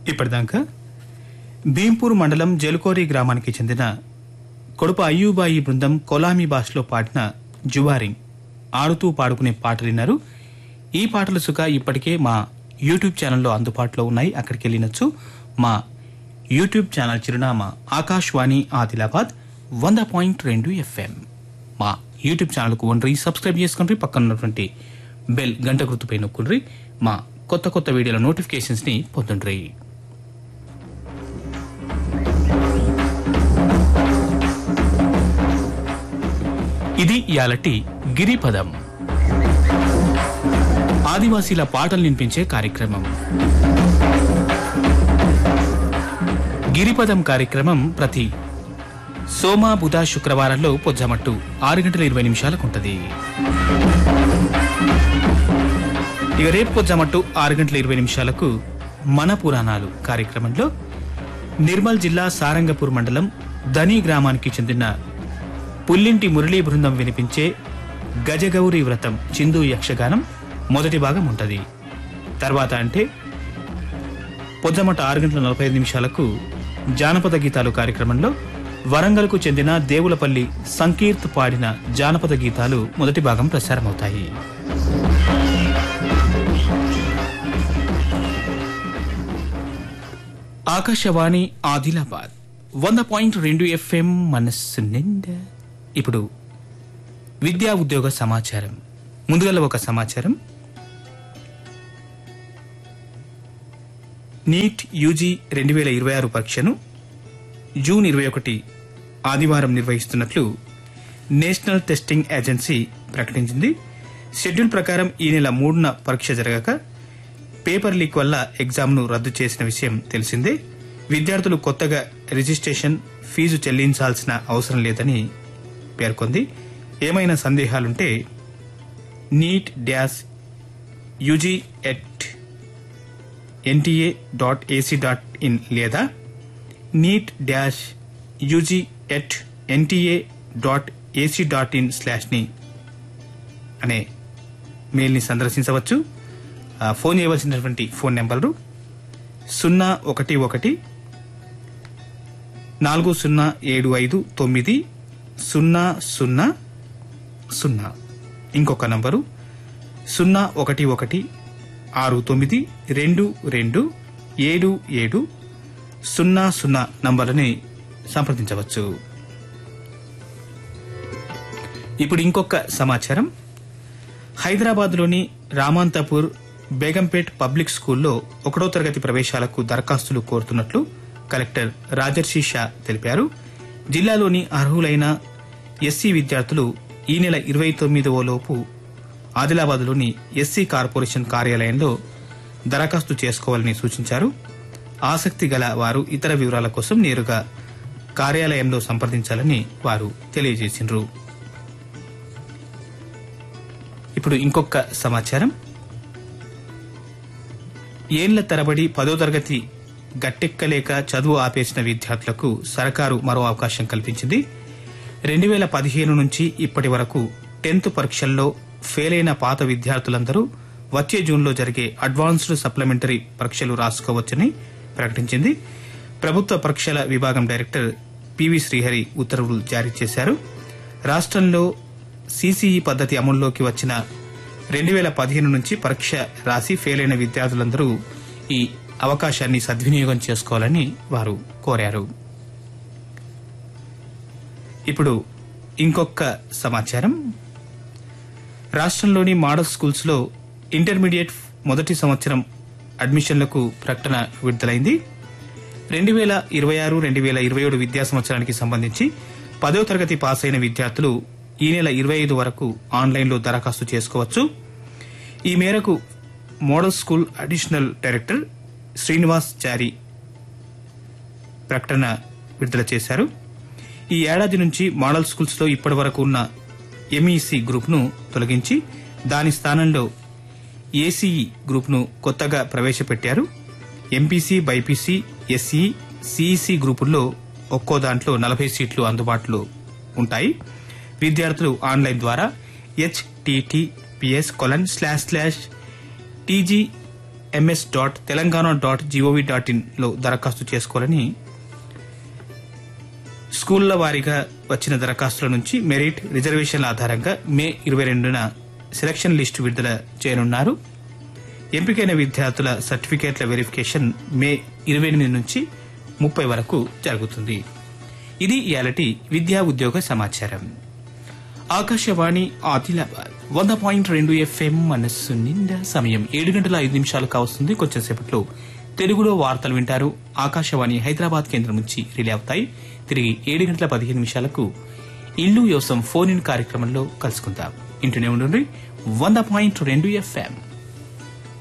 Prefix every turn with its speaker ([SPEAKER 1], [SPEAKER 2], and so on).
[SPEAKER 1] ఇప్పటిదాకా భీంపూర్ మండలం జలుకోరి గ్రామానికి చెందిన కొడుప అయ్యూబాయి బృందం కొలామీ భాషలో పాడిన జువారింగ్ ఆడుతూ పాడుకునే పాటలు విన్నారు. ఈ పాటల సుఖ ఇప్పటికే మా యూట్యూబ్ ఛానల్లో అందుబాటులో ఉన్నాయి. అక్కడికి వెళ్ళినచ్చు. మా యూట్యూబ్ ఛానల్ చిరునామా ఆకాశవాణి ఆదిలాబాద్ 100.2 FM. మా యూట్యూబ్ ఛానల్కు వండ్రి సబ్స్క్రైబ్ చేసుకుని పక్కన ఉన్నటువంటి బెల్ గంట గుర్తుపై నొక్కుండ్రి. మా కొత్త కొత్త వీడియోల నోటిఫికేషన్స్ ని పొందుండ్రి. ఇది ఇయాలటి గిరిపదం, ఆదివాసీల పాటలు వినిపించే కార్యక్రమం. గిరిపదం కార్యక్రమం ప్రతి సోమ బుధ శుక్రవారాల్లో పొజ్జమట్టు 6:20 ఉంటది. ఇక రేపు పొజ్జమట్టు 6:20 మన పురాణాలు కార్యక్రమంలో నిర్మల్ జిల్లా సారంగపూర్ మండలం ధనీ గ్రామానికి చెందిన పుల్లింటి మురళీ బృందం వినిపించే గజగౌరీ వ్రతం చిందు యక్షగానం మొదటి భాగం ఉంటది. తర్వాత అంటే పొద్దుమట 6:45 జానపద గీతాలు కార్యక్రమంలో వరంగల్కు చెందిన దేవులపల్లి సంకీర్త్ పాడిన జానపద గీతాలు మొదటి భాగం ప్రసారమవుతాయి. ఆకాశవాణి ఆదిలాబాద్ 100.2 FM మనస్సు నిండా. ఇప్పుడు విద్యా ఉద్యోగ సమాచారం. ముందుగల ఒక సమాచారం. నీట్ యూజీ 2026 పరీక్షను జూన్ 21 ఆదివారం నిర్వహిస్తున్నట్లు నేషనల్ టెస్టింగ్ ఏజెన్సీ ప్రకటించింది. షెడ్యూల్ ప్రకారం ఈ నెల 3న పరీక్ష జరగక పేపర్ లీక్ వల్ల ఎగ్జామ్ను రద్దు చేసిన విషయం తెలిసిందే. విద్యార్థులు కొత్తగా రిజిస్ట్రేషన్ ఫీజు చెల్లించాల్సిన అవసరం లేదని పేర్కొంది. ఏమైనా సందేహాలుంటే neat-ug@nta.ac.in లేదా neat-ug@nta.ac.in/ అనే మెయిల్ని సందర్శించవచ్చు. ఫోన్ చేయవలసినటువంటి ఫోన్ నెంబర్లు 011-40759000. ఇంకొక నంబరు 011-69227700 నంబర్లని సంప్రదించవచ్చు. ఇప్పుడు ఇంకొక సమాచారం. హైదరాబాద్లోని రామాంతపూర్ బేగంపేట్ పబ్లిక్ స్కూల్లో 1వ తరగతి ప్రవేశాలకు దరఖాస్తులు కోరుతున్నట్లు కలెక్టర్ రాజర్షి షా తెలిపారు. జిల్లాలోని అర్హులైన ఎస్సీ విద్యార్థులు ఈ నెల 29లోపు ఆదిలాబాద్లోని ఎస్సీ కార్పొరేషన్ కార్యాలయంలో దరఖాస్తు చేసుకోవాలని సూచించారు. ఆసక్తి గల వారు ఇతర వివరాల కోసం నేరుగా కార్యాలయంలో సంప్రదించాలని వారు తెలియజేసిండ్రు. ఇప్పుడు ఇంకొక సమాచారం. ఏళ్ల తరబడి 10వ తరగతి గట్టెక్కలేక చదువు ఆపేసిన విద్యార్థులకు సర్కారు మరో అవకాశం కల్పించింది. 2015 నుంచి ఇప్పటి వరకు 10th పరీక్షల్లో ఫెయిలైన పాత విద్యార్థులందరూ వచ్చే జూన్లో జరిగే అడ్వాన్స్డ్ సప్లిమెంటరీ పరీక్షలు రాసుకోవచ్చని ప్రకటించింది. ప్రభుత్వ పరీక్షల విభాగం డైరెక్టర్ పివి శ్రీహరి ఉత్తర్వులు జారీ చేశారు. రాష్ట్రంలో సిసిఈ పద్ధతి అమల్లోకి వచ్చిన 2015 నుంచి పరీక్ష రాసి ఫెయిలైన విద్యార్థులందరూ ఈ అవకాశాన్ని సద్వినియోగం చేసుకోవాలని వారు కోరారు. ఇప్పుడు ఇంకొక సమాచారం. రాష్ట్రంలోని మోడల్ స్కూల్స్ లో ఇంటర్మీడియట్ మొదటి సంవత్సరం అడ్మిషన్లకు ప్రకటన విడుదలైంది. 2026-2027 విద్యా సంవత్సరానికి సంబంధించి 10వ తరగతి పాస్ అయిన విద్యార్థులు ఈ నెల 25 వరకు ఆన్లైన్లో దరఖాస్తు చేసుకోవచ్చు. ఈ మేరకు model school additional director Srinivas చారి ప్రకటన విడుదల చేశారు. ఈ ఏడాది నుంచి మోడల్ స్కూల్స్ లో ఇప్పటి వరకు ఉన్న ఎంఈసీ గ్రూప్ ను తొలగించి దాని స్థానంలో ఏసీఈ గ్రూప్ ను కొత్తగా ప్రవేశపెట్టారు. ఎంపీసీ, బైపీసీ, ఎస్ఈ, సిఈసీ గ్రూపుల్లో ఒక్కో దాంట్లో 40 సీట్లు అందుబాటులో ఉంటాయి. విద్యార్థులు ఆన్లైన్ ద్వారా https://tg ms.telangana.gov.in లో దరఖాస్తు చేసుకోవాలని స్కూళ్ల వారీగా వచ్చిన దరఖాస్తుల నుంచి మెరిట్ రిజర్వేషన్ల ఆధారంగా మే 22న సెలక్షన్ లిస్టు విడుదల చేయనున్నారు. ఎంపికైన విద్యార్థుల సర్టిఫికేట్ల వెరిఫికేషన్ మే 28 నుంచి 30 వరకు జరుగుతుంది. ఇది ఇయాలటి విద్యా ఉద్యోగ సమాచారం. ఆకాశవాణి ఆదిలాబాద్ 100.2 FM మనస్సు నిండా. సమయం 7:05 కావస్తుంది. కొంచెం సేపట్లో తెలుగులో వార్తలు వింటారు. ఆకాశవాణి హైదరాబాద్ కేంద్రం నుంచి రిలే అవుతాయి. తిరిగి 7:15 ఇల్లు యోసం ఫోన్ ఇన్ కార్యక్రమంలో కలుసుకుందాం. ఇంటూనే ఉండండి 100.2 FM.